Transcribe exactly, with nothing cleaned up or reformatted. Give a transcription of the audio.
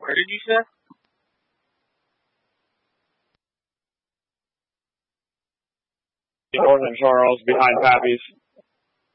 Where did you say? Northern Charles, behind Pappy's.